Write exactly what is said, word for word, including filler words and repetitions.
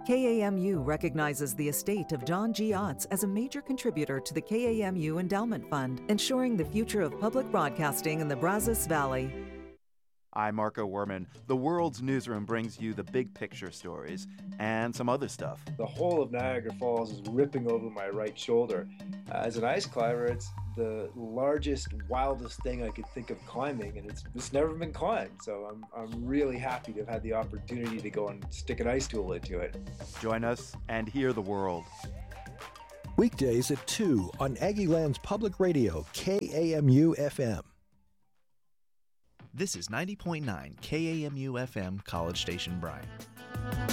K A M U recognizes the estate of John G. Otts as a major contributor to the K A M U Endowment Fund, ensuring the future of public broadcasting in the Brazos Valley. I'm Marco Werman. The World's Newsroom brings you the big picture stories and some other stuff. The whole of Niagara Falls is ripping over my right shoulder. Uh, as an ice climber, it's the largest, wildest thing I could think of climbing, and it's, it's never been climbed. So I'm, I'm really happy to have had the opportunity to go and stick an ice tool into it. Join us and hear the world. Weekdays at two on Aggieland's Public Radio, K A M U F M. This is ninety point nine K A M U F M, College Station, Bryan.